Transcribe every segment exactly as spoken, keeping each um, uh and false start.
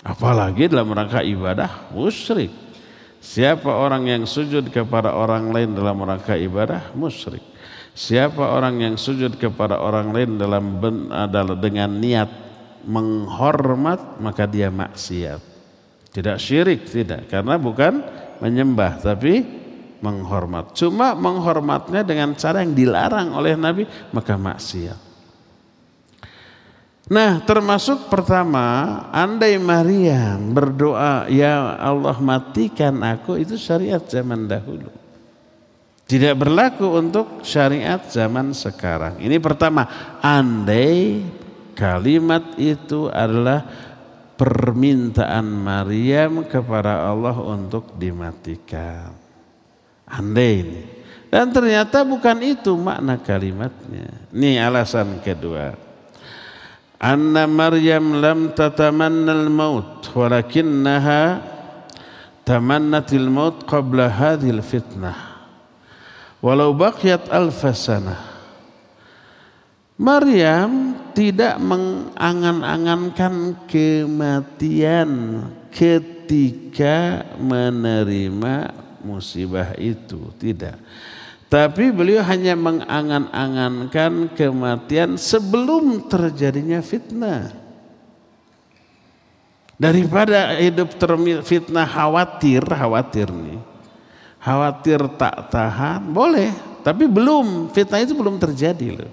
Apalagi dalam rangka ibadah, musyrik. Siapa orang yang sujud kepada orang lain dalam rangka ibadah, musyrik. Siapa orang yang sujud kepada orang lain dalam ben, adalah dengan niat menghormat, maka dia maksiat. Tidak syirik, tidak, karena bukan menyembah tapi menghormat. Cuma menghormatnya dengan cara yang dilarang oleh Nabi, maka maksiat. Nah, termasuk pertama, andai Maryam berdoa, ya Allah matikan aku, itu syariat zaman dahulu. Tidak berlaku untuk syariat zaman sekarang. Ini pertama, andai kalimat itu adalah permintaan Maryam kepada Allah untuk dimatikan. Andai ini. Dan ternyata bukan itu makna kalimatnya. Ini alasan kedua. Anna Maryam lam tatamanna al-maut walakinnaha tamannatil maut qabla hadhil fitnah walau baqiyat alfa sanah. Maryam tidak mengangan-angankan kematian ketika menerima musibah itu, tidak. Tapi beliau hanya mengangan-angankan kematian sebelum terjadinya fitnah. Daripada hidup terfitnah khawatir, khawatir nih. Khawatir tak tahan, boleh. Tapi belum, fitnah itu belum terjadi loh.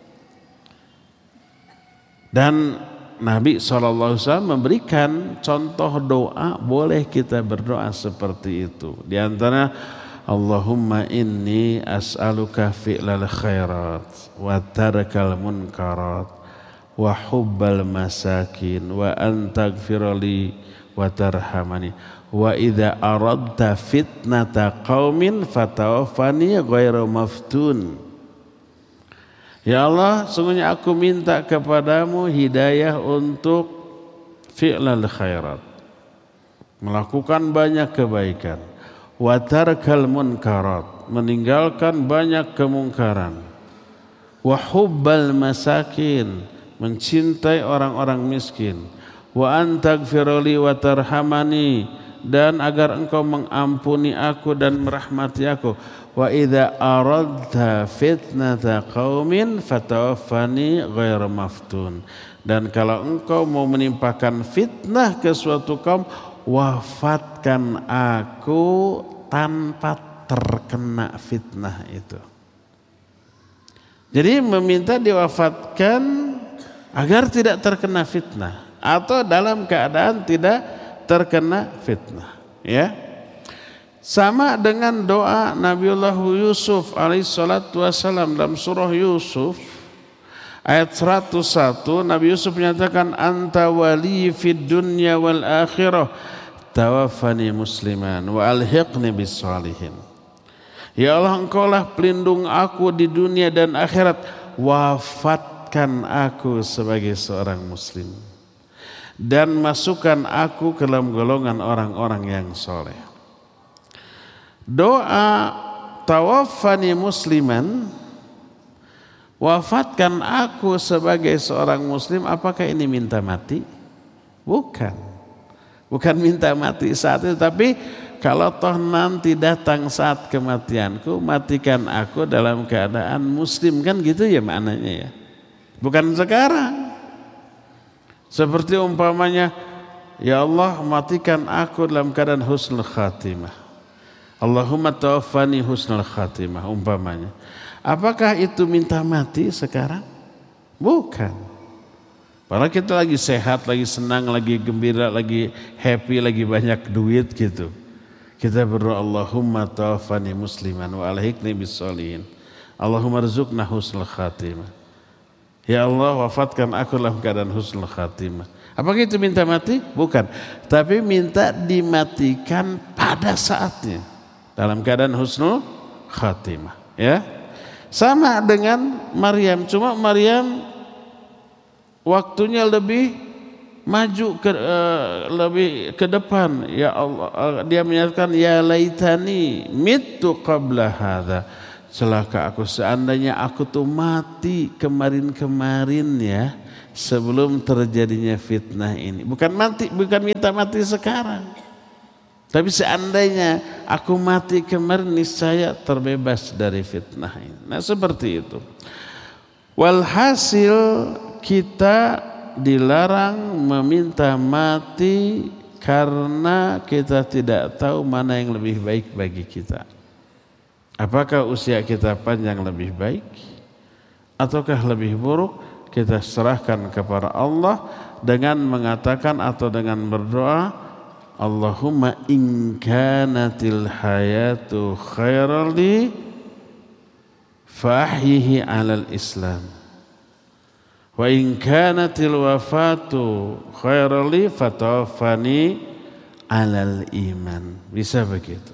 Dan Nabi shallallahu alaihi wasallam memberikan contoh doa, boleh kita berdoa seperti itu. Di antara Allahumma inni as'aluka fi'lal khairat wa tarakal munkarat wa hubbal masakin wa antaghfirali wa tarhamani wa idza aradta fitnata qaumin fatawaffani ghairu maftun. Ya Allah, sungguhnya aku minta kepadamu hidayah untuk fi'lal khairat, melakukan banyak kebaikan, wa tarkal munkarat, meninggalkan banyak kemungkaran, wa hubbal masakin, mencintai orang-orang miskin, wa antaghfirli wa tarhamani, dan agar engkau mengampuni aku dan merahmati aku, wa idza aradta fitnata qaumin fatawaffani ghairu maftun, dan kalau engkau mau menimpakan fitnah ke suatu kaum, wafatkan aku tanpa terkena fitnah itu. Jadi meminta diwafatkan agar tidak terkena fitnah atau dalam keadaan tidak terkena fitnah, ya. Sama dengan doa Nabiullah Yusuf alaihissalatu wassalam dalam surah Yusuf ayat seratus satu, Nabi Yusuf menyatakan anta wali fid dunya wal akhirah tawaffani musliman wa alhiqni bis salihin. Ya Allah, engkaulah pelindung aku di dunia dan akhirat, wafatkan aku sebagai seorang muslim dan masukkan aku ke dalam golongan orang-orang yang soleh. Doa tawaffani musliman, wafatkan aku sebagai seorang muslim, apakah ini minta mati? Bukan. Bukan minta mati saat itu, tapi kalau toh nanti datang saat kematianku, matikan aku dalam keadaan muslim, kan gitu ya maknanya ya. Bukan sekarang. Seperti umpamanya, ya Allah matikan aku dalam keadaan husnul khatimah. Allahumma tawaffani husnul khatimah umpamanya. Apakah itu minta mati sekarang? Bukan. Padahal kita lagi sehat, lagi senang, lagi gembira, lagi happy, lagi banyak duit gitu. Kita berdoa Allahumma tawaffani musliman wa alhiqni bis sholihin. Allahumma rzuqna husnul khatimah. Ya Allah, wafatkan aku dalam keadaan husnul khatimah. Apakah itu minta mati? Bukan. Tapi minta dimatikan pada saatnya, dalam keadaan husnul khatimah, ya. Sama dengan Maryam, cuma Maryam waktunya lebih maju ke uh, lebih ke depan. Ya Allah, uh, dia menyatakan ya laitani mittu qabla hadza. celaka aku, seandainya aku tuh mati kemarin-kemarin ya, sebelum terjadinya fitnah ini. Bukan mati, bukan minta mati sekarang, tapi seandainya aku mati kemarin, niscaya terbebas dari fitnah ini. Nah seperti itu. Walhasil kita dilarang meminta mati karena kita tidak tahu mana yang lebih baik bagi kita. Apakah usia kita panjang lebih baik ataukah lebih buruk? Kita serahkan kepada Allah dengan mengatakan atau dengan berdoa, Allahumma in kanatil hayatu khairan li fahyihi alal Islam wa in kanatil wafatu khairan li fatawaffani alal iman. Bisa begitu.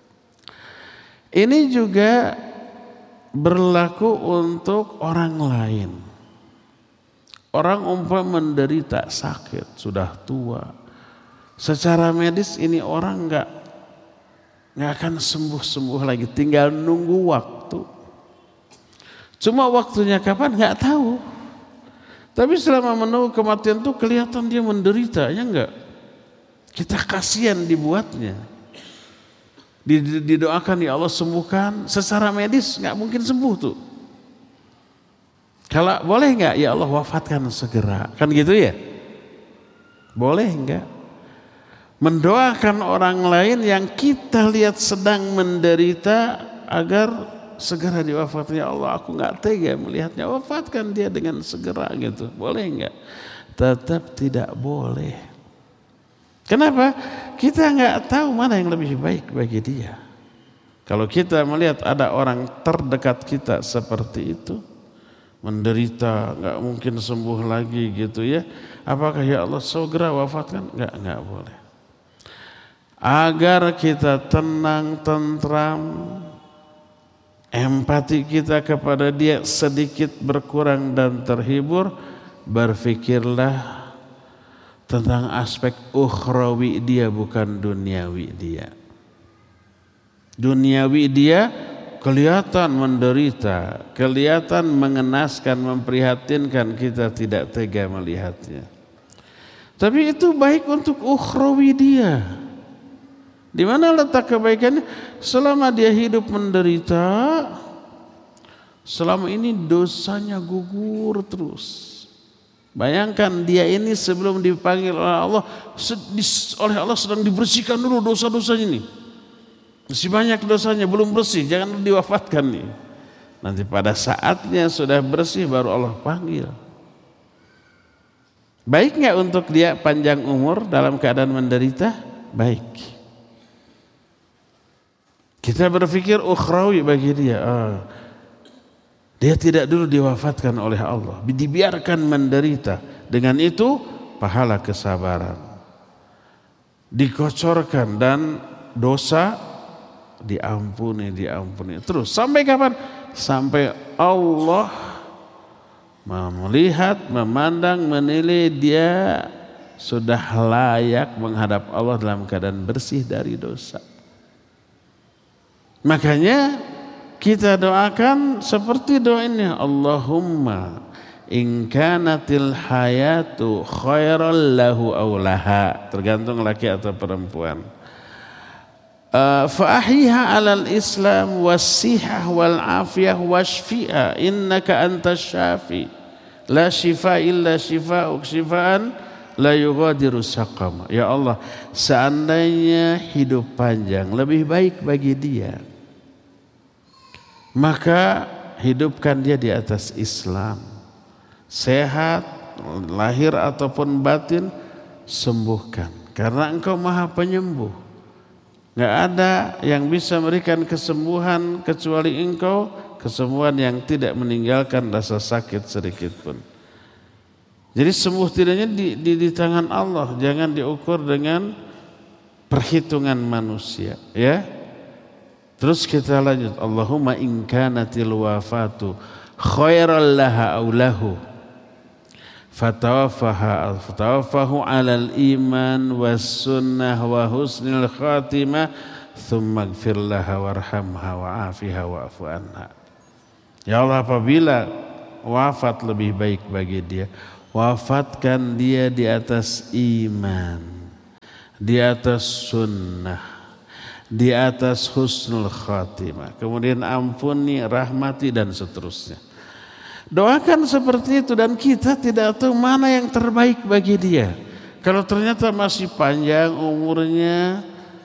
Ini juga berlaku untuk orang lain. Orang umpama menderita sakit, sudah tua. Secara medis ini orang nggak nggak akan sembuh-sembuh lagi, tinggal nunggu waktu. Cuma waktunya kapan nggak tahu. Tapi selama menunggu kematian itu kelihatan dia menderita, ya enggak? Kita kasihan dibuatnya. Didoakan, ya Allah sembuhkan. Secara medis nggak mungkin sembuh tuh. Kalau boleh nggak, ya Allah wafatkan segera, kan gitu ya? Boleh nggak? Mendoakan orang lain yang kita lihat sedang menderita agar segera diwafatkan. Ya Allah, aku nggak tega melihatnya, wafatkan dia dengan segera gitu. Boleh nggak? Tetap tidak boleh. Kenapa? Kita nggak tahu mana yang lebih baik bagi dia. Kalau kita melihat ada orang terdekat kita seperti itu, menderita, nggak mungkin sembuh lagi gitu ya, apakah ya Allah segera wafatkan? Nggak, nggak boleh. Agar kita tenang, tentram, empati kita kepada dia sedikit berkurang dan terhibur, berfikirlah tentang aspek ukhrawi dia, bukan duniawi dia. Duniawi dia kelihatan menderita, kelihatan mengenaskan, memprihatinkan, kita tidak tega melihatnya. Tapi itu baik untuk ukhrawi dia. Di mana letak kebaikannya? Selama dia hidup menderita, selama ini dosanya gugur terus. Bayangkan dia ini sebelum dipanggil oleh Allah, oleh Allah sedang dibersihkan dulu dosa-dosanya ini. Masih banyak dosanya, belum bersih, jangan diwafatkan nih. Nanti pada saatnya sudah bersih baru Allah panggil. Baik nggak untuk dia panjang umur dalam keadaan menderita? Baik. Kita berpikir ukhrawi bagi dia. Ah, dia tidak dulu diwafatkan oleh Allah, dibiarkan menderita. Dengan itu pahala kesabaran dikocorkan dan dosa diampuni, diampuni. Terus sampai kapan? Sampai Allah melihat, memandang, menilai dia sudah layak menghadap Allah dalam keadaan bersih dari dosa. Makanya kita doakan seperti doa ini, Allahumma in kanatil hayatu khairan lahu aw laha, tergantung laki atau perempuan. Uh, fa ahyiha 'alal Islam was-sihah wal afiyah washfi'a innaka antas syafi la shifa illa shifa'uk shifaan la yughadiru saqama. Ya Allah, seandainya hidup panjang lebih baik bagi dia, maka hidupkan dia di atas Islam, sehat lahir ataupun batin, sembuhkan karena Engkau Maha Penyembuh. Nggak ada yang bisa memberikan kesembuhan kecuali Engkau, kesembuhan yang tidak meninggalkan rasa sakit sedikit pun. Jadi sembuh tidaknya di, di, di tangan Allah, jangan diukur dengan perhitungan manusia, ya. Terus kita lanjut, Allahumma in kanatil wafatu khairan laha aw lahu fatawaffaha fatawaffahu 'alal iman was sunnah wa husnil khatimah thumma ighfir laha warhamha wa'afiha wa'fu anha. Ya Allah, apabila wafat lebih baik bagi dia, wafatkan dia di atas iman, di atas sunnah, di atas husnul khatimah, kemudian ampuni, rahmati dan seterusnya. Doakan seperti itu, dan kita tidak tahu mana yang terbaik bagi dia. Kalau ternyata masih panjang umurnya,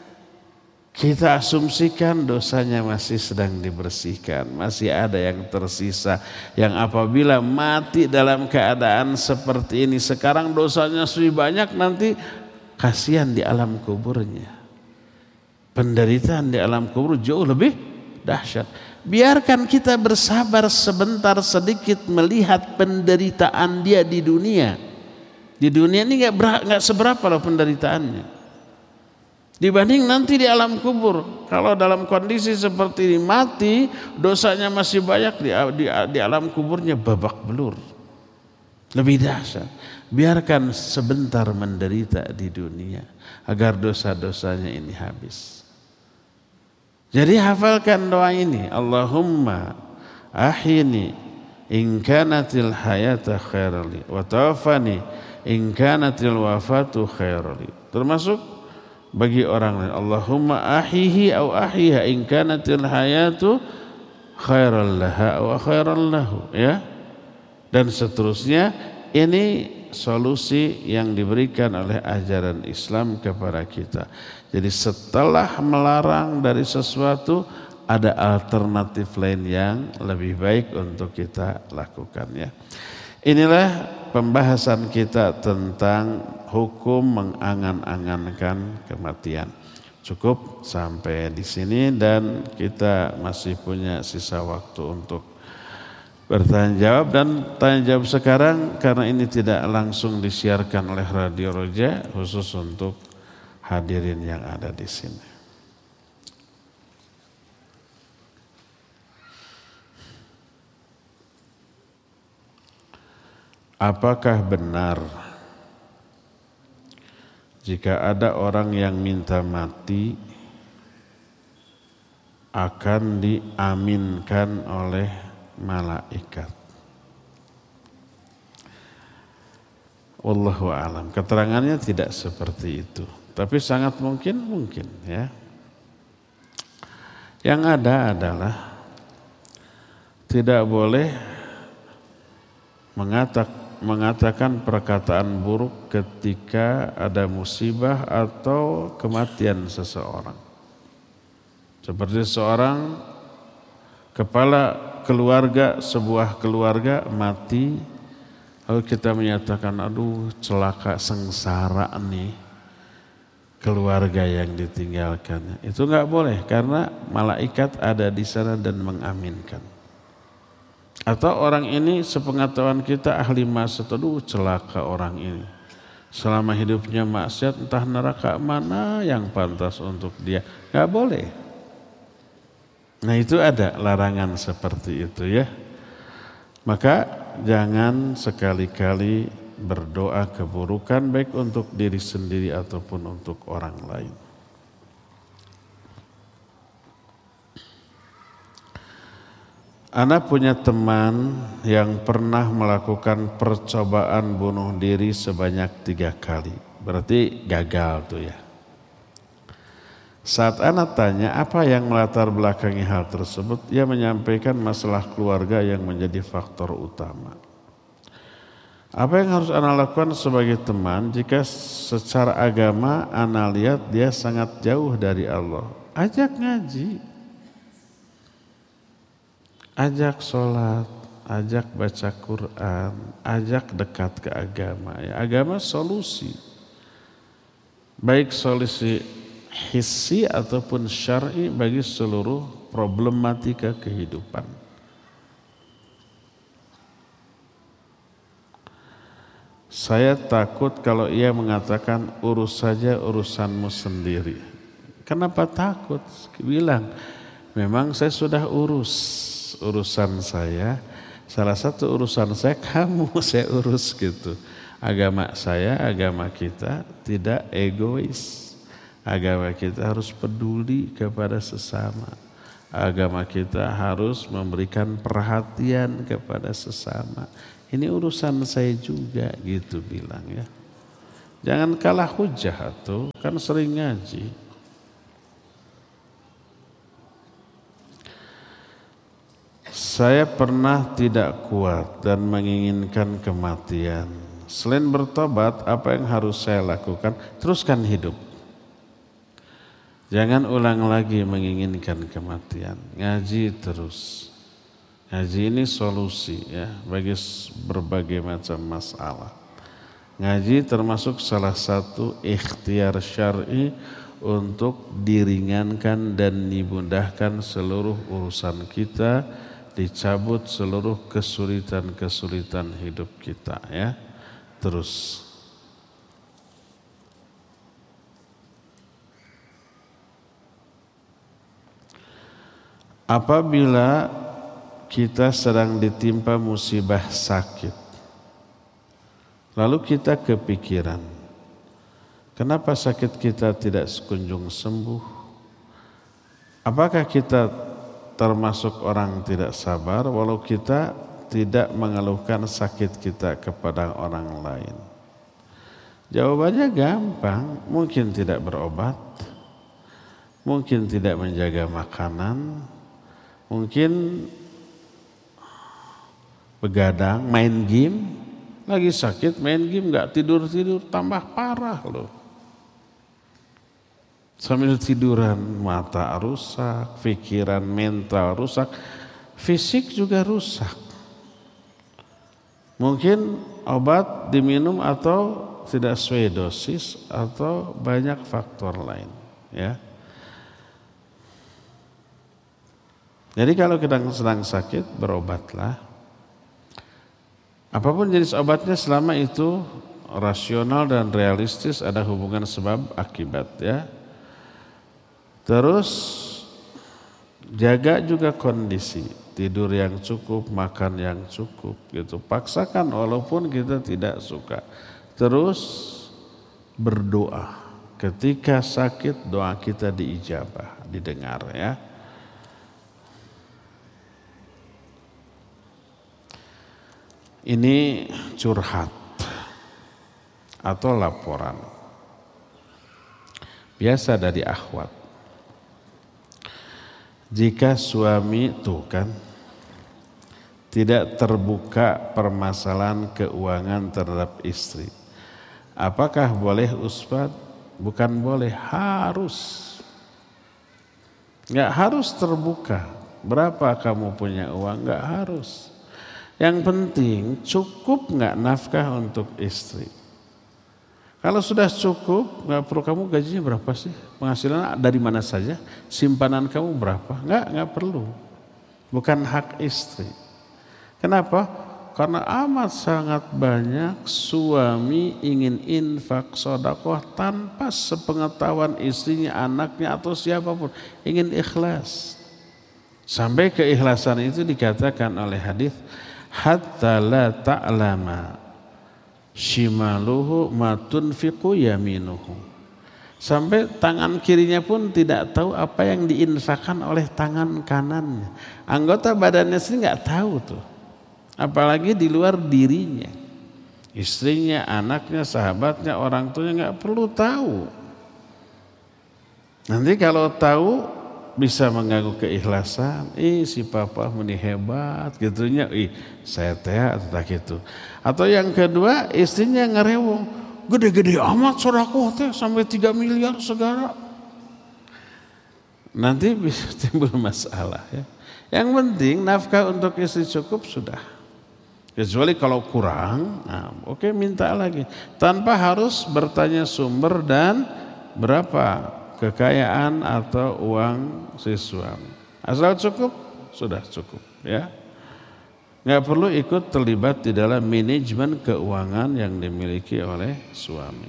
kita asumsikan dosanya masih sedang dibersihkan, masih ada yang tersisa, yang apabila mati dalam keadaan seperti ini, sekarang dosanya sudah banyak, nanti kasihan di alam kuburnya. Penderitaan di alam kubur jauh lebih dahsyat. Biarkan kita bersabar sebentar sedikit melihat penderitaan dia di dunia. Di dunia ini nggak seberapa loh penderitaannya, dibanding nanti di alam kubur. Kalau dalam kondisi seperti ini mati, dosanya masih banyak, di, di, di alam kuburnya babak belur, lebih dahsyat. Biarkan sebentar menderita di dunia agar dosa-dosanya ini habis. Jadi hafalkan doa ini, Allahumma ahyini in kanatil hayata khairali wa tawaffani in kanatil wafatu khairali. Termasuk bagi orang lain, Allahumma ahihi au ahiha in kanatil hayatu khairal laha wa khairal lahu, ya. Dan seterusnya. Ini solusi yang diberikan oleh ajaran Islam kepada kita. Jadi setelah melarang dari sesuatu, ada alternatif lain yang lebih baik untuk kita lakukan, ya. Inilah pembahasan kita tentang hukum mengangan-angankan kematian. Cukup sampai di sini, dan kita masih punya sisa waktu untuk bertanya jawab. Dan tanya jawab sekarang karena ini tidak langsung disiarkan oleh Radio Roja, khusus untuk hadirin yang ada di sini. Apakah benar jika ada orang yang minta mati akan diaminkan oleh malaikat? Wallahu a'lam. Keterangannya tidak seperti itu, tapi sangat mungkin mungkin ya. Yang ada adalah tidak boleh mengatak, mengatakan perkataan buruk ketika ada musibah atau kematian seseorang. Seperti seorang kepala keluarga, sebuah keluarga mati, lalu kita menyatakan, aduh celaka, sengsara nih keluarga yang ditinggalkannya. Itu nggak boleh, karena malaikat ada di sana dan mengaminkan. Atau orang ini sepengetahuan kita ahli maksiat, aduh celaka orang ini, selama hidupnya maksiat, entah neraka mana yang pantas untuk dia. Nggak boleh. Nah itu ada larangan seperti itu ya. Maka jangan sekali-kali berdoa keburukan baik untuk diri sendiri ataupun untuk orang lain. Ana punya teman yang pernah melakukan percobaan bunuh diri sebanyak tiga kali. Berarti gagal tuh ya. Saat Ana tanya apa yang melatar belakangi hal tersebut, ia menyampaikan masalah keluarga yang menjadi faktor utama. Apa yang harus Ana lakukan sebagai teman jika secara agama Ana lihat dia sangat jauh dari Allah? Ajak ngaji, ajak sholat, ajak baca Quran, ajak dekat ke agama. Ya, agama solusi, baik solusi hissi ataupun syar'i bagi seluruh problematika kehidupan. Saya takut kalau ia mengatakan urus saja urusanmu sendiri. Kenapa takut? Bilang, memang saya sudah urus urusan saya. Salah satu urusan saya kamu saya urus gitu. Agama saya, agama kita tidak egois. Agama kita harus peduli kepada sesama. Agama kita harus memberikan perhatian kepada sesama. Ini urusan saya juga gitu bilang ya. Jangan kalah hujah tuh, kan sering ngaji. Saya pernah tidak kuat dan menginginkan kematian. Selain bertobat, apa yang harus saya lakukan? Teruskan hidup. Jangan ulang lagi menginginkan kematian. Ngaji terus. Ngaji ini solusi ya bagi berbagai macam masalah. Ngaji termasuk salah satu ikhtiar syar'i untuk diringankan dan dimudahkan seluruh urusan kita, dicabut seluruh kesulitan-kesulitan hidup kita ya. Terus apabila kita sedang ditimpa musibah sakit, lalu kita kepikiran, kenapa sakit kita tidak sekunjung sembuh? Apakah kita termasuk orang tidak sabar walau kita tidak mengeluhkan sakit kita kepada orang lain? Jawabannya gampang, mungkin tidak berobat, mungkin tidak menjaga makanan, mungkin begadang, main game, lagi sakit main game gak tidur-tidur tambah parah loh. Sambil tiduran mata rusak, pikiran mental rusak, fisik juga rusak. Mungkin obat diminum atau tidak sesuai dosis atau banyak faktor lain ya. Jadi kalau kita sedang sakit, berobatlah. Apapun jenis obatnya selama itu rasional dan realistis, ada hubungan sebab akibat ya. Terus jaga juga kondisi, tidur yang cukup, makan yang cukup gitu. Paksakan walaupun kita tidak suka. Terus berdoa. Ketika sakit doa kita diijabah, didengar ya. Ini curhat atau laporan biasa dari akhwat. Jika suami tuh kan tidak terbuka permasalahan keuangan terhadap istri, apakah boleh Ustaz? Bukan boleh, harus. Nggak harus terbuka. Berapa kamu punya uang? Nggak harus. Yang penting cukup nggak nafkah untuk istri. Kalau sudah cukup, nggak perlu kamu gajinya berapa sih? Penghasilan dari mana saja? Simpanan kamu berapa? Nggak, nggak perlu. Bukan hak istri. Kenapa? Karena amat sangat banyak suami ingin infak sedekah tanpa sepengetahuan istrinya, anaknya atau siapapun. Ingin ikhlas. Sampai keikhlasan itu dikatakan oleh hadis, hatta la ta'lama shimaluhu ma tunfiqu yaminuhu. Sampai tangan kirinya pun tidak tahu apa yang diinfakkan oleh tangan kanannya. Anggota badannya sendiri nggak tahu tuh. Apalagi di luar dirinya. Istrinya, anaknya, sahabatnya, orang tuanya nggak perlu tahu. Nanti kalau tahu bisa mengganggu keikhlasan. Ih si papa meni hebat gitunya. Ih saya teh atau tak gitu. Atau yang kedua istrinya ngerewong. Gede-gede amat sedekah teh sampai tiga miliar segala. Nanti bisa timbul masalah ya. Yang penting nafkah untuk istri cukup sudah. Kecuali kalau kurang, nah, oke minta lagi. Tanpa harus bertanya sumber dan berapa kekayaan atau uang si suami. Asal cukup, sudah cukup ya. Nggak perlu ikut terlibat di dalam manajemen keuangan yang dimiliki oleh suami.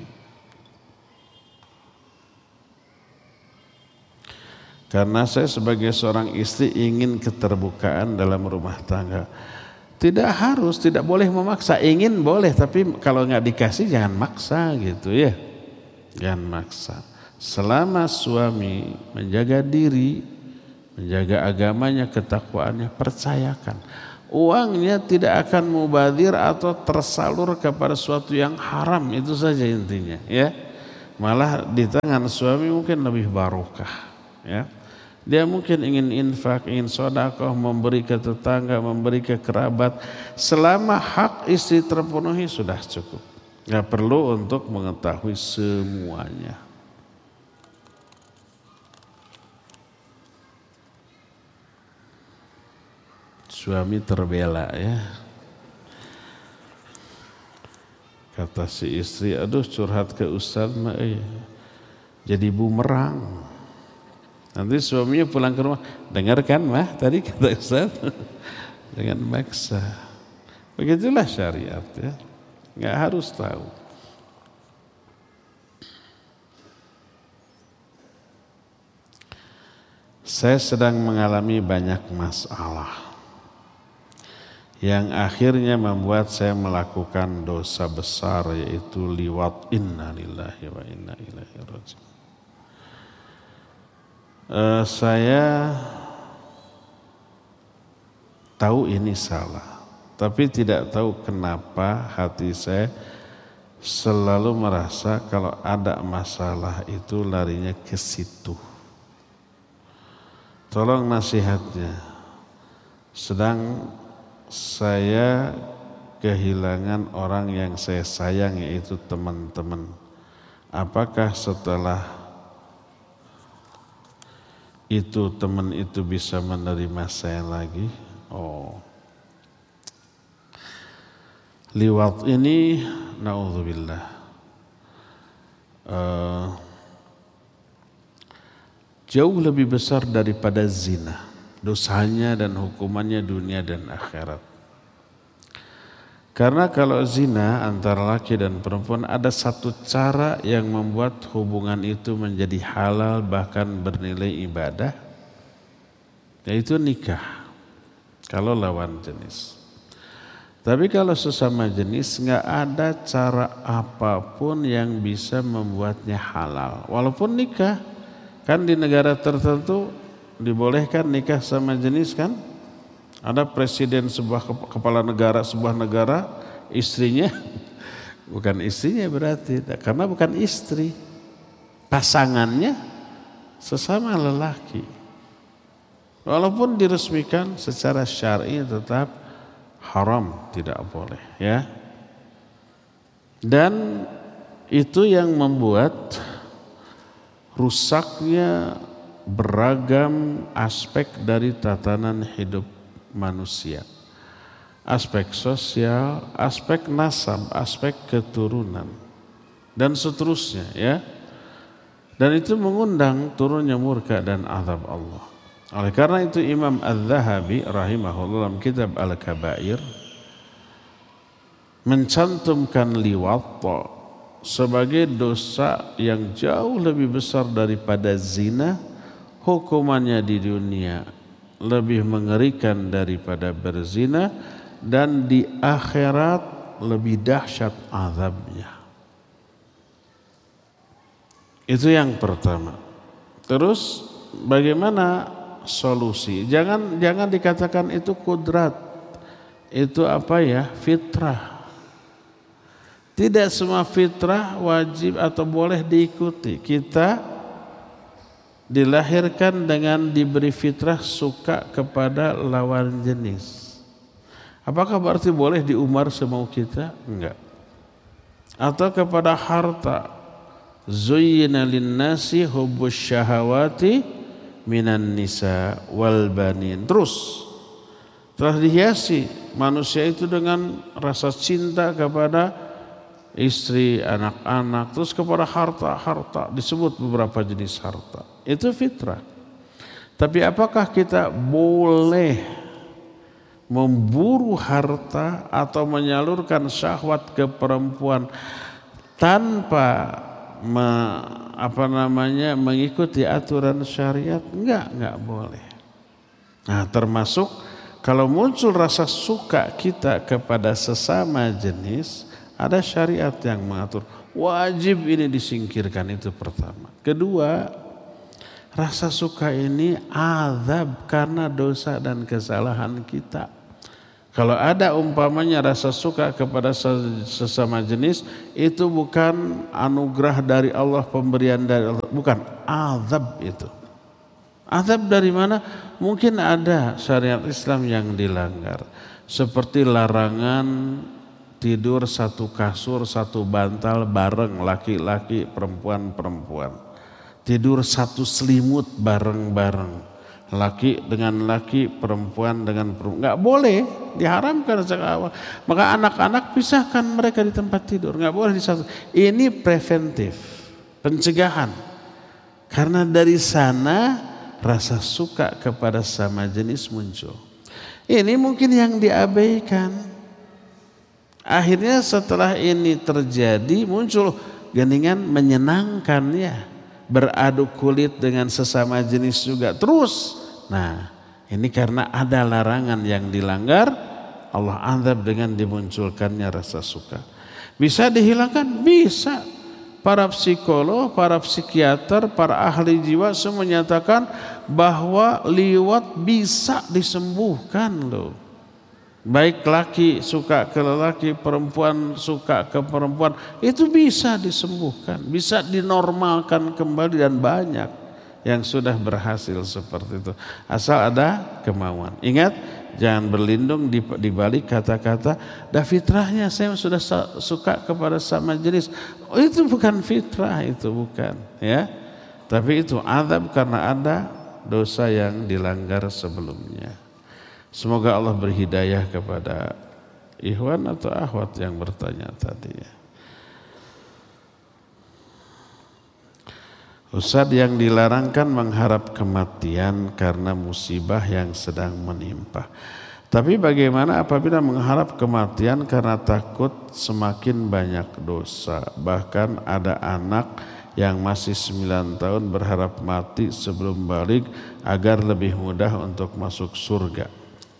Karena saya sebagai seorang istri ingin keterbukaan dalam rumah tangga. Tidak harus, tidak boleh memaksa. Ingin boleh, tapi kalau nggak dikasih jangan maksa gitu ya. Jangan maksa. Selama suami menjaga diri, menjaga agamanya, ketakwaannya, percayakan uangnya tidak akan mubadzir atau tersalur kepada sesuatu yang haram. Itu saja intinya, ya. Malah di tangan suami mungkin lebih barokah, ya. Dia mungkin ingin infak, ingin sedekah, memberi ke tetangga, memberi ke kerabat. Selama hak istri terpenuhi sudah cukup. Gak perlu untuk mengetahui semuanya. Suami terbela, ya. Kata si istri, aduh curhat ke Ustaz mah, eh, jadi bumerang. Nanti suaminya pulang ke rumah, dengarkan mah tadi kata Ustaz, dengan maksa. Begitulah syariat, ya. Nggak harus tahu. Saya sedang mengalami banyak masalah yang akhirnya membuat saya melakukan dosa besar, yaitu liwat. Inna lillahi wa inna ilaihi raji'un. Uh, saya tahu ini salah, tapi tidak tahu kenapa hati saya selalu merasa kalau ada masalah itu larinya ke situ. Tolong nasihatnya. Sedang saya kehilangan orang yang saya sayang, yaitu teman-teman. Apakah setelah itu teman itu bisa menerima saya lagi? Oh, liwat ini naudzubillah uh, jauh lebih besar daripada zina. Dosanya dan hukumannya dunia dan akhirat. Karena kalau zina antara laki dan perempuan ada satu cara yang membuat hubungan itu menjadi halal bahkan bernilai ibadah, yaitu nikah. Kalau lawan jenis. Tapi kalau sesama jenis nggak ada cara apapun yang bisa membuatnya halal. Walaupun nikah, kan di negara tertentu dibolehkan nikah sama jenis, kan? Ada presiden sebuah kepala negara sebuah negara, istrinya bukan istrinya berarti, karena bukan istri, pasangannya sesama lelaki. Walaupun diresmikan secara syar'i tetap haram, tidak boleh, ya. Dan itu yang membuat rusaknya beragam aspek dari tatanan hidup manusia. Aspek sosial, aspek nasab, aspek keturunan, dan seterusnya, ya. Dan itu mengundang turunnya murka dan azab Allah. Oleh karena itu Imam Az-Zahabi rahimahullah dalam kitab Al-Kabair mencantumkan liwat sebagai dosa yang jauh lebih besar daripada zina. Hukumannya di dunia lebih mengerikan daripada berzina, dan di akhirat lebih dahsyat azabnya. Itu yang pertama. Terus bagaimana solusi? Jangan jangan dikatakan itu kudrat. Itu apa ya? Fitrah. Tidak semua fitrah wajib atau boleh diikuti. Kita dilahirkan dengan diberi fitrah suka kepada lawan jenis. Apakah berarti boleh diumbar semau kita? Enggak. Atau kepada harta. Zuyyina linnasi hubbus syahawati minan nisa wal banin. Terus telah dihiasi manusia itu dengan rasa cinta kepada istri, anak-anak, terus kepada harta-harta, disebut beberapa jenis harta. Itu fitrah. Tapi apakah kita boleh memburu harta atau menyalurkan syahwat ke perempuan tanpa me, apa namanya mengikuti aturan syariat? Enggak, enggak boleh. Nah, termasuk kalau muncul rasa suka kita kepada sesama jenis Ada syariat yang mengatur. Wajib ini disingkirkan, itu pertama. Kedua, rasa suka ini azab karena dosa dan kesalahan kita. Kalau ada umpamanya rasa suka kepada sesama jenis, itu bukan anugerah dari Allah, pemberian dari Allah, bukan, azab itu. Azab dari mana? Mungkin ada syariat Islam yang dilanggar, seperti larangan tidur satu kasur, satu bantal bareng, laki-laki, perempuan-perempuan. Tidur satu selimut bareng-bareng, laki dengan laki, perempuan dengan perempuan. Nggak boleh, diharamkan sejak awal. Maka anak-anak pisahkan mereka di tempat tidur, nggak boleh di satu. Ini preventif, pencegahan. Karena dari sana rasa suka kepada sama jenis muncul. Ini mungkin yang diabaikan. Akhirnya setelah ini terjadi muncul geningan menyenangkan ya. Beradu kulit dengan sesama jenis juga terus. Nah, ini karena ada larangan yang dilanggar, Allah azab dengan dimunculkannya rasa suka. Bisa dihilangkan? Bisa. Para psikolog, para psikiater, para ahli jiwa semua menyatakan bahwa liwat bisa disembuhkan loh. Baik laki suka ke lelaki, perempuan suka ke perempuan, itu bisa disembuhkan, bisa dinormalkan kembali, dan banyak yang sudah berhasil seperti itu. Asal ada kemauan. Ingat, jangan berlindung di, di balik kata-kata, dah fitrahnya saya sudah suka kepada sama jenis. Oh, itu bukan fitrah, itu bukan, ya. Tapi itu azab karena ada dosa yang dilanggar sebelumnya. Semoga Allah berhidayah kepada ikhwan atau akhwat yang bertanya tadi. Ustaz, yang dilarangkan mengharap kematian karena musibah yang sedang menimpa. Tapi bagaimana apabila mengharap kematian karena takut semakin banyak dosa? Bahkan ada anak yang masih sembilan tahun berharap mati sebelum balik agar lebih mudah untuk masuk surga.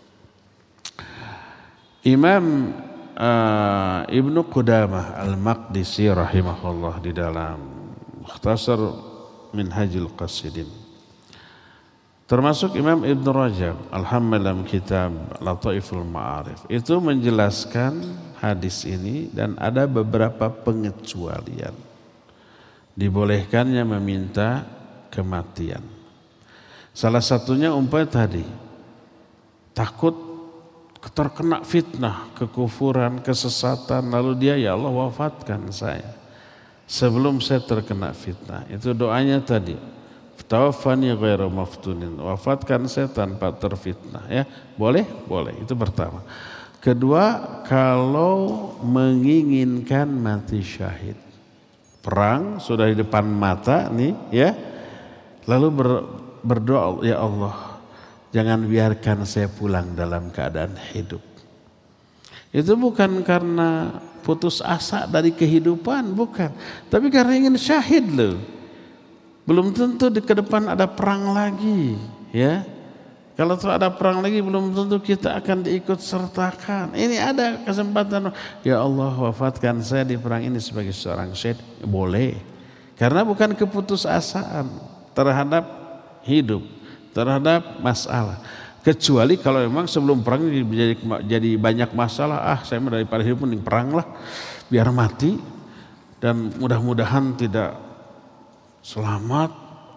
Imam uh, Ibnu Qudamah Al-Maqdisi rahimahullah di dalam Mukhtasar Minhajul Qasidin, termasuk Imam Ibnu Rajab Al-Hambali dalam kitab Lataiful Ma'arif, itu menjelaskan hadis ini dan ada beberapa pengecualian. Dibolehkannya meminta kematian. Salah satunya umpamanya tadi, takut terkena fitnah, kekufuran, kesesatan, lalu dia, ya Allah wafatkan saya sebelum saya terkena fitnah. Itu doanya tadi, tawaffani ghairu maftunin, wafatkan saya tanpa terfitnah, ya. Boleh? Boleh. Itu pertama. Kedua, kalau menginginkan mati syahid, perang sudah di depan mata nih, ya, lalu ber, berdoa, ya Allah jangan biarkan saya pulang dalam keadaan hidup. Itu bukan karena putus asa dari kehidupan, bukan, tapi karena ingin syahid loh. Belum tentu di ke depan ada perang lagi, ya. Kalau ada perang lagi belum tentu kita akan diikut sertakan. Ini ada kesempatan, ya Allah wafatkan saya di perang ini sebagai seorang syahid. Boleh, karena bukan keputusasaan terhadap hidup, terhadap masalah. Kecuali kalau memang sebelum perang jadi, jadi banyak masalah, ah saya daripada hidup mending perang lah, biar mati dan mudah-mudahan tidak selamat,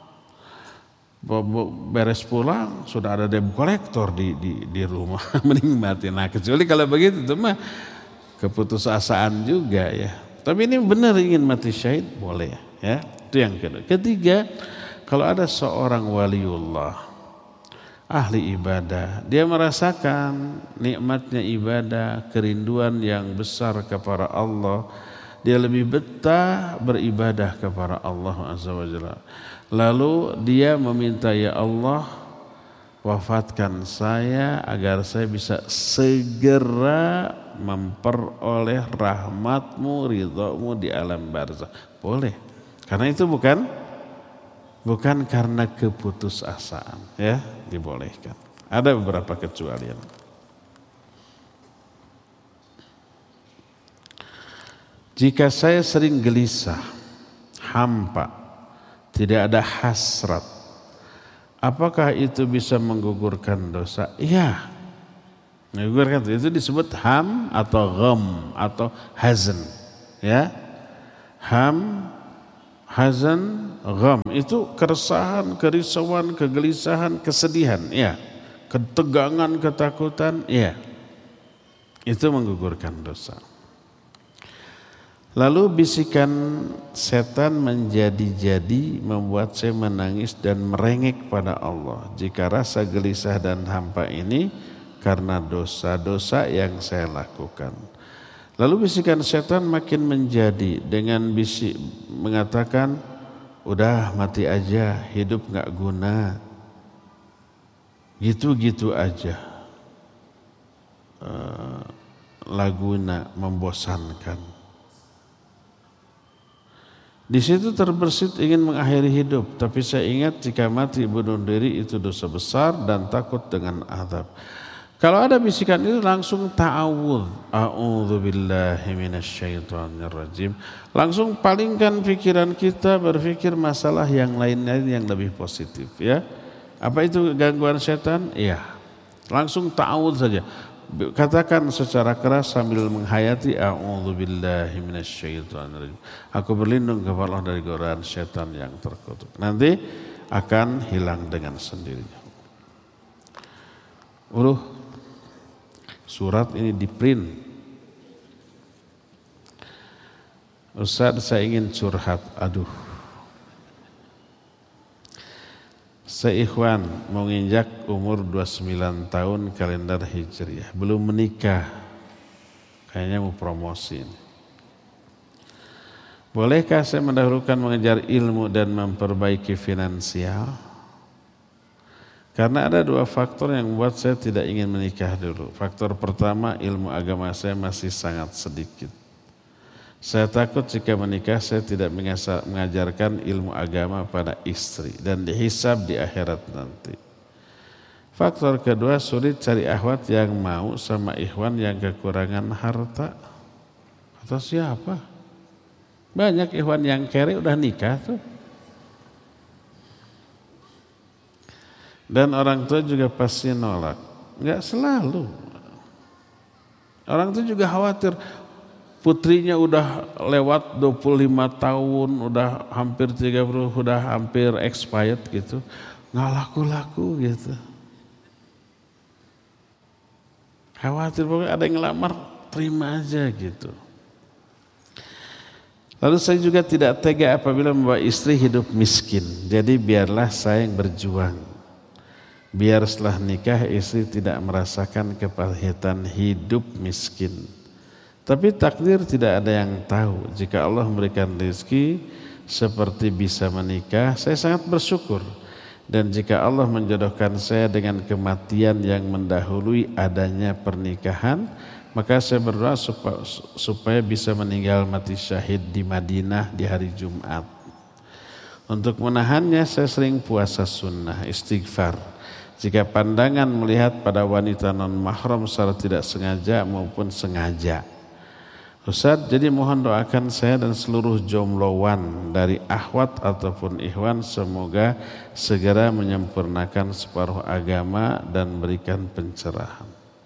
beres pulang sudah ada debt collector di, di, di rumah, mending mati. Nah kecuali kalau begitu itu mah keputusasaan juga ya. Tapi ini benar ingin mati syahid, boleh ya. Itu yang kedua. Ketiga, kalau ada seorang waliullah, ahli ibadah, dia merasakan nikmatnya ibadah, kerinduan yang besar kepada Allah, dia lebih betah beribadah kepada Allah Azza wa Jalla. Lalu dia meminta, ya Allah wafatkan saya agar saya bisa segera memperoleh rahmatmu, ridhamu di alam barzakh. Boleh, karena itu bukan bukan karena keputusasaan, ya, dibolehkan. Ada beberapa kecualian. Jika saya sering gelisah, hampa, tidak ada hasrat, apakah itu bisa menggugurkan dosa? Iya, menggugurkan. Itu disebut ham atau gham atau hazan. Ya, ham, hazan, gham itu keresahan, kerisauan, kegelisahan, kesedihan. Ya, ketegangan, ketakutan. Ya, itu menggugurkan dosa. Lalu bisikan setan menjadi-jadi membuat saya menangis dan merengek pada Allah. Jika rasa gelisah dan hampa ini karena dosa-dosa yang saya lakukan. Lalu bisikan setan makin menjadi dengan bisik mengatakan, udah mati aja, hidup gak guna. Gitu-gitu aja. Uh, laguna membosankan. Di situ terbersit ingin mengakhiri hidup, tapi saya ingat jika mati bunuh diri itu dosa besar dan takut dengan azab. Kalau ada bisikan itu langsung ta'awudz, a'udzubillahi minasyaitonirrajim. Langsung palingkan pikiran kita berpikir masalah yang lain-lain yang lebih positif, ya. Apa itu gangguan setan? Iya. Langsung ta'awudz saja. Katakan secara keras sambil menghayati a'udzubillahi minasyaitonirrajim. Aku berlindung kepada Allah dari godaan setan yang terkutuk. Nanti akan hilang dengan sendirinya. Uruh, surat ini di print. Ustaz, saya ingin curhat. Aduh. Seikhwan mau nginjak umur dua puluh sembilan tahun kalender Hijriah, belum menikah, kayaknya mau promosi ini. Bolehkah saya mendahulukan mengejar ilmu dan memperbaiki finansial? Karena ada dua faktor yang membuat saya tidak ingin menikah dulu. Faktor pertama, ilmu agama saya masih sangat sedikit. Saya takut jika menikah saya tidak mengajarkan ilmu agama pada istri dan dihisab di akhirat nanti. Faktor kedua, sulit cari akhwat yang mau sama ikhwan yang kekurangan harta. Atau siapa? Banyak ikhwan yang kere udah nikah tuh. Dan orang tua juga pasti nolak. Enggak selalu. Orang tua juga khawatir. Putrinya udah lewat dua puluh lima tahun, udah hampir tiga puluh, udah hampir expired gitu. Nggak laku-laku gitu. Khawatir pokoknya ada yang ngelamar, terima aja gitu. Lalu saya juga tidak tega apabila membawa istri hidup miskin. Jadi biarlah saya yang berjuang. Biar setelah nikah istri tidak merasakan kepahitan hidup miskin. Tapi takdir tidak ada yang tahu. Jika Allah memberikan rezeki seperti bisa menikah, saya sangat bersyukur. Dan jika Allah menjodohkan saya dengan kematian yang mendahului adanya pernikahan, maka saya berdoa supaya, supaya bisa meninggal mati syahid di Madinah di hari Jumat. Untuk menahannya saya sering puasa sunnah, istighfar. Jika pandangan melihat pada wanita non mahram secara tidak sengaja maupun sengaja. Ustaz, jadi mohon doakan saya dan seluruh jomblowan dari akhwat ataupun ikhwan semoga segera menyempurnakan separuh agama dan berikan pencerahan.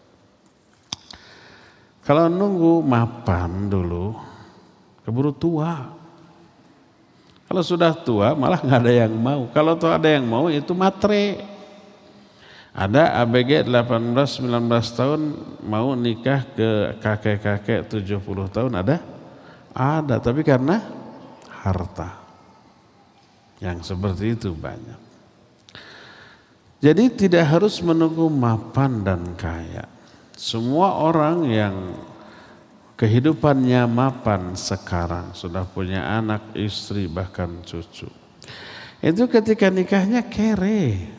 Kalau nunggu mapan dulu, keburu tua. Kalau sudah tua malah nggak ada yang mau. Kalau tuh ada yang mau itu matre. Ada A B G delapan belas sembilan belas tahun mau nikah ke kakek-kakek tujuh puluh tahun ada? Ada, tapi karena harta. Yang seperti itu banyak. Jadi tidak harus menunggu mapan dan kaya. Semua orang yang kehidupannya mapan sekarang, sudah punya anak, istri, bahkan cucu. Itu ketika nikahnya kere.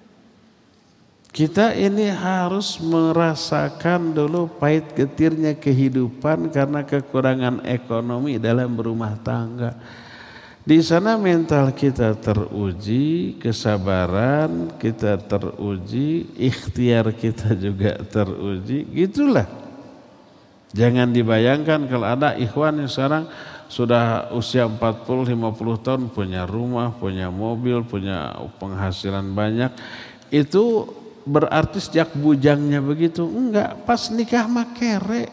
Kita ini harus merasakan dulu pahit getirnya kehidupan karena kekurangan ekonomi dalam berumah tangga. Di sana mental kita teruji, kesabaran kita teruji, ikhtiar kita juga teruji, gitulah. Jangan dibayangkan kalau ada ikhwan yang sekarang sudah usia empat puluh lima puluh tahun punya rumah, punya mobil, punya penghasilan banyak. Itu berarti sejak bujangnya begitu. Enggak, pas nikah mah kere.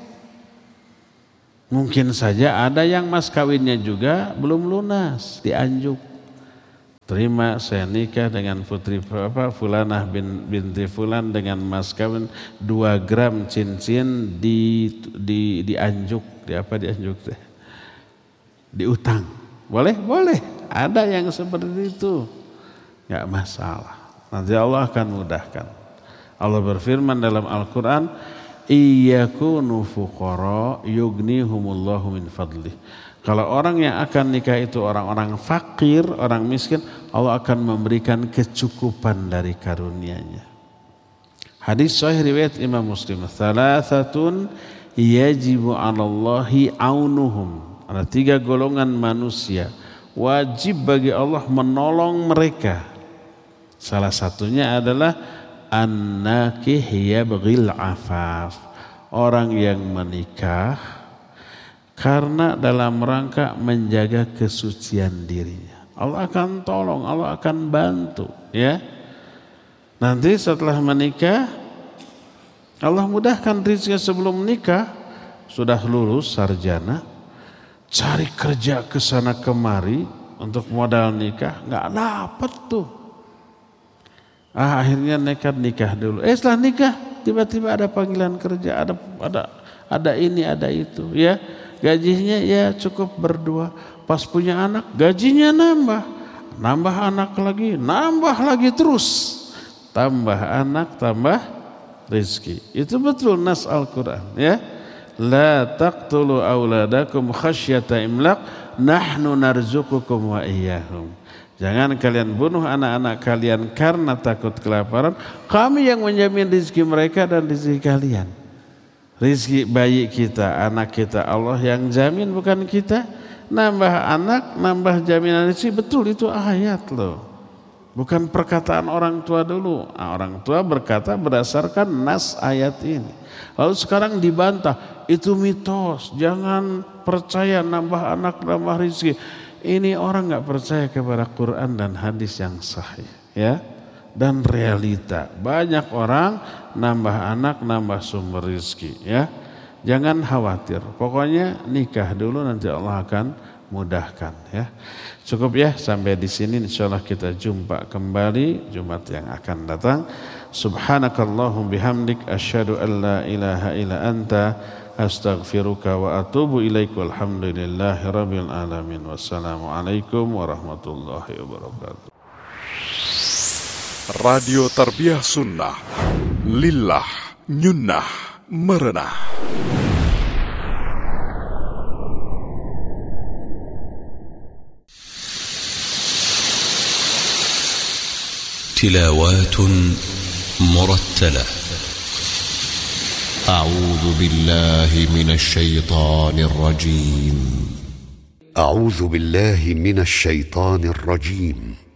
Mungkin saja ada yang mas kawinnya juga belum lunas, dianjuk. Terima saya nikah dengan putri apa Fulanah bin, binti Fulan dengan mas kawin dua gram cincin di di dianjuk, di apa dianjuk teh? Diutang. Boleh? Boleh. Ada yang seperti itu. Enggak masalah. Nanti Allah akan mudahkan. Allah berfirman dalam Al-Qur'an, "Iyakunu fuqara yughnihumullahu min fadlih." Kalau orang yang akan nikah itu orang-orang fakir, orang miskin, Allah akan memberikan kecukupan dari karunia-Nya. Hadis sahih riwayat Imam Muslim, "Tsalathatun yajibu 'alallahi aunuhum." Ada tiga golongan manusia wajib bagi Allah menolong mereka. Salah satunya adalah an-nakih yabghil afaf. Orang yang menikah karena dalam rangka menjaga kesucian dirinya. Allah akan tolong, Allah akan bantu, ya. Nanti setelah menikah, Allah mudahkan rezeki. Sebelum menikah sudah lulus sarjana, cari kerja ke sana kemari untuk modal nikah, nggak dapet tuh. Ah, akhirnya nekat nikah dulu. Eh setelah nikah tiba-tiba ada panggilan kerja, ada ada ada ini, ada itu, ya. Gajinya ya cukup berdua. Pas punya anak gajinya nambah. Nambah anak lagi, nambah lagi terus. Tambah anak, tambah rezeki. Itu betul nas Al-Quran, ya. La taqtulu auladakum khasyata imlaq, nahnu narzuqukum wa iyyahum. Jangan kalian bunuh anak-anak kalian karena takut kelaparan. Kami yang menjamin rezeki mereka dan rezeki kalian. Rizki bayi kita, anak kita Allah yang jamin, bukan kita. Nambah anak, nambah jaminan rezeki, betul itu ayat loh. Bukan perkataan orang tua dulu. Nah, orang tua berkata berdasarkan nas ayat ini. Lalu sekarang dibantah, itu mitos, jangan percaya nambah anak, nambah rezeki. Ini orang gak percaya kepada Quran dan hadis yang sahih, ya. Dan realita banyak orang nambah anak, nambah sumber rezeki, ya. Jangan khawatir, pokoknya nikah dulu, nanti Allah akan mudahkan, ya. Cukup ya sampai di sini, insyaallah kita jumpa kembali Jumat yang akan datang. Subhanakallahum bihamdik asyhadu an la ilaha illa anta astaghfiruka wa atubu ilaik. Walhamdulillahi rabbil alamin. Wassalamualaikum warahmatullahi wabarakatuh. Radio Tarbiyah Sunnah, Lillah, Nyunnah, Merenah. تلاوات مرتلة. أعوذ بالله من الشيطان الرجيم. أعوذ بالله من الشيطان الرجيم.